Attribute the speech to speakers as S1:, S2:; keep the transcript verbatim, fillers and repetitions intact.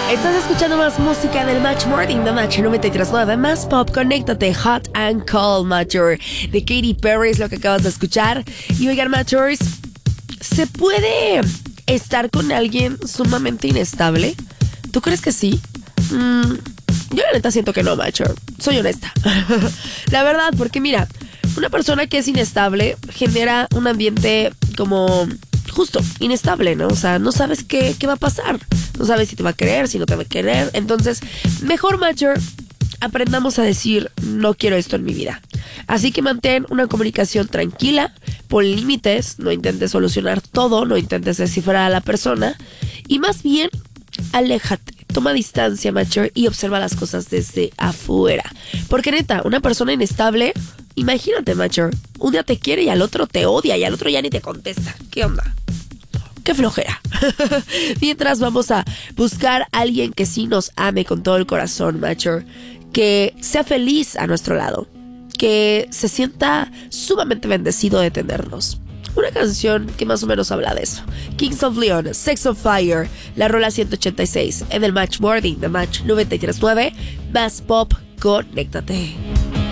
S1: Estás escuchando más música del Match Morning de Match noventa y tres punto nueve. Más pop, conéctate. Hot and Cold, Matcher, de Katy Perry es lo que acabas de escuchar. Y oigan, Matchers, ¿se puede estar con alguien sumamente inestable? ¿Tú crees que sí? Mm, yo la neta siento que no, Matcher. Soy honesta. La verdad, porque mira, una persona que es inestable genera un ambiente como justo, inestable, ¿no? O sea, no sabes qué, qué va a pasar. No sabes si te va a querer, si no te va a querer. Entonces, mejor, Matcher, aprendamos a decir, no quiero esto en mi vida. Así que mantén una comunicación tranquila, pon límites, no intentes solucionar todo, no intentes descifrar a la persona. Y más bien, aléjate, toma distancia, Matcher, y observa las cosas desde afuera. Porque neta, una persona inestable, imagínate, Matcher, un día te quiere y al otro te odia y al otro ya ni te contesta. ¿Qué onda? ¡Qué flojera! Mientras vamos a buscar a alguien que sí nos ame con todo el corazón, Matcher, que sea feliz a nuestro lado, que se sienta sumamente bendecido de tenernos. Una canción que más o menos habla de eso. Kings of Leon, Sex on Fire, la rola ciento ochenta y seis en el Match Morning de Match noventa y tres punto nueve. Más pop, conéctate.